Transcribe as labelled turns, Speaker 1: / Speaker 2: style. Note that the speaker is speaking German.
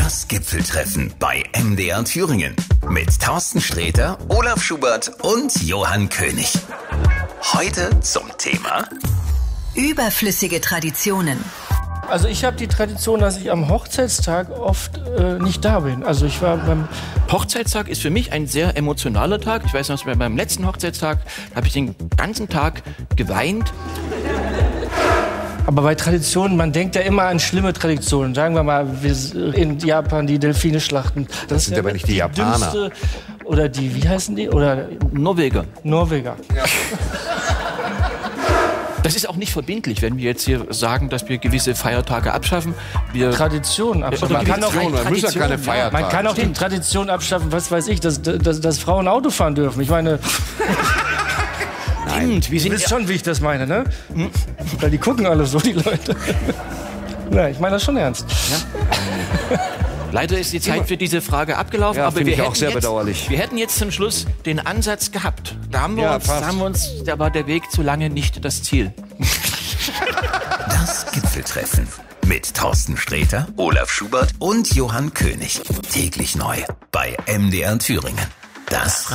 Speaker 1: Das Gipfeltreffen bei MDR Thüringen. Mit Thorsten Sträter, Olaf Schubert und Johann König. Heute zum Thema
Speaker 2: überflüssige Traditionen.
Speaker 3: Also ich habe die Tradition, dass ich am Hochzeitstag oft nicht da bin. Also ich war beim
Speaker 4: Hochzeitstag ist für mich ein sehr emotionaler Tag. Ich weiß noch, bei meinem letzten Hochzeitstag habe ich den ganzen Tag geweint.
Speaker 3: Aber bei Traditionen, man denkt ja immer an schlimme Traditionen. Sagen wir mal, in Japan die Delfine schlachten.
Speaker 5: Das sind aber nicht die Japaner.
Speaker 3: Dümmste, oder die, wie heißen die? Oder
Speaker 4: Norweger.
Speaker 3: Ja.
Speaker 4: Das ist auch nicht verbindlich, wenn wir jetzt hier sagen, dass wir gewisse Feiertage abschaffen.
Speaker 3: Traditionen abschaffen.
Speaker 4: Man kann auch
Speaker 5: müssen ja keine Feiertage.
Speaker 3: Man kann auch die Tradition abschaffen, was weiß ich, dass Frauen Auto fahren dürfen. Ich meine...
Speaker 4: Stimmt,
Speaker 3: Du wisst schon, wie ich das meine, ne? Weil die gucken alle so, die Leute. Nein, ich meine das schon ernst.
Speaker 4: Ja. Leider ist die Zeit für diese Frage abgelaufen,
Speaker 5: Ja,
Speaker 4: aber wir
Speaker 5: auch sehr bedauerlich.
Speaker 4: Wir hätten jetzt zum Schluss den Ansatz gehabt. Da war der Weg zu lange nicht das Ziel.
Speaker 1: Das Gipfeltreffen mit Thorsten Sträter, Olaf Schubert und Johann König. Täglich neu bei MDR Thüringen. Das